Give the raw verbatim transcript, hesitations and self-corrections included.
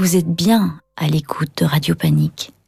Vous êtes bien à l'écoute de Radio Panique.